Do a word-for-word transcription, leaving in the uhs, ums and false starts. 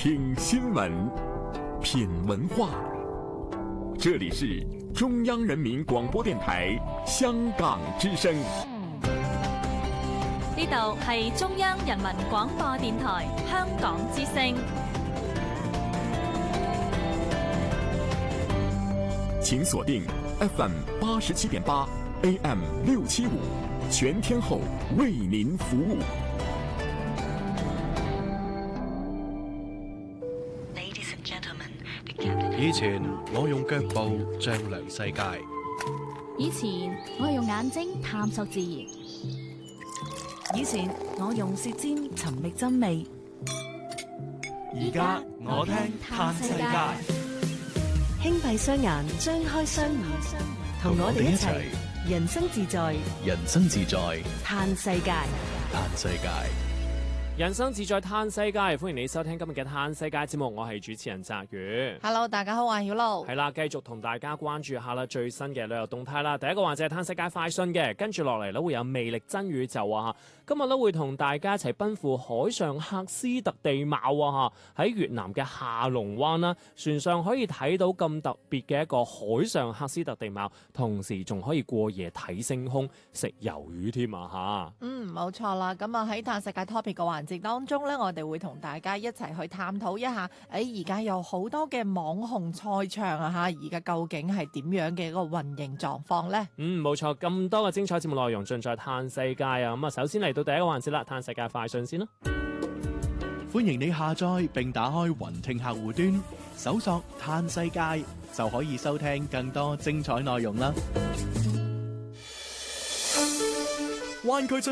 听新闻，品文化。这里是中央人民广播電台香港之聲。 呢度係中央人民廣播電台香港之聲。 請鎖定 F M 八十七點八 A M 六七五，全天候為您服務。 以前我用腳步丈量世界， 以前我用眼睛探索自然， 以前我用舌尖尋覓真味， 而家我聽嘆世界。 輕閉雙眼，張開雙耳，同我哋一齊人生自在， 人生自在嘆世界， 嘆世界。 人生自在嘆世界，歡迎你收聽今日嘅嘆世界節目，我係主持人澤宇。 Hello， 大家好，我係曉露。 係啦，繼續同大家關注下啦最新嘅旅遊動態啦。第一個環節係嘆世界快訊嘅，跟住落嚟咧會有魅力真宇宙啊！今日咧會同大家一齊奔赴海上喀斯特地貌啊！喺越南嘅下龍灣啦，船上可以睇到咁特別嘅一個海上喀斯特地貌，同時仲可以過夜睇星空、食魷魚添啊！吓， 嗯，冇錯啦。咁啊喺嘆世界 topic 嘅環節當中咧，我哋會同大家一齊去探討一下，誒而家有好多嘅網紅賽場啊嚇，而家究竟係點樣嘅一個運營狀況呢？ 嗯，冇錯，咁多嘅精彩節目內容盡在嘆世界啊！咁啊，首先嚟到第一個環節啦，嘆世界快訊先啦。 歡迎你下載並打開雲聽客戶端，搜索嘆世界就可以收聽更多精彩內容啦。灣區出